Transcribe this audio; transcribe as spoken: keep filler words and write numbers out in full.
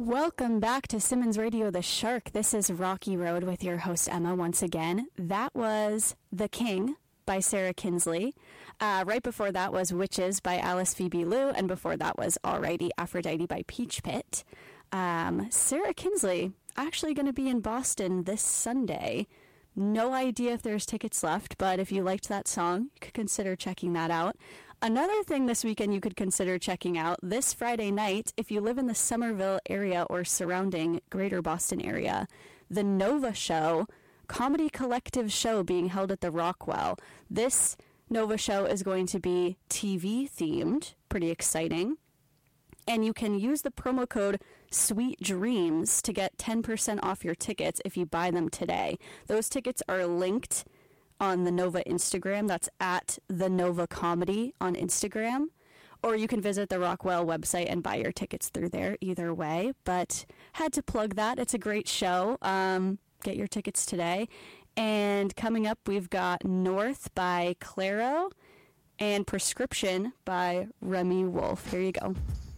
Welcome back to Simmons Radio The Shark. This is Rocky Road with your host Emma once again. That was The King by Sarah Kinsley. Uh, right before that was Witches by Alice Phoebe Lou, and before that was Alrighty Aphrodite by Peach Pit. Um, Sarah Kinsley actually going to be in Boston this Sunday. No idea if there's tickets left, but if you liked that song, you could consider checking that out. Another thing this weekend you could consider checking out, this Friday night, if you live in the Somerville area or surrounding greater Boston area, the Nova Show, comedy collective show being held at the Rockwell. This Nova Show is going to be T V themed, pretty exciting. And you can use the promo code Sweet Dreams to get ten percent off your tickets if you buy them today. Those tickets are linked on the Nova Instagram. That's at the Nova Comedy on Instagram. Or you can visit the Rockwell website and buy your tickets through there, either way. But had to plug that. It's a great show. Um, get your tickets today. And coming up, we've got North by Claro and Prescription by Remy Wolf. Here you go.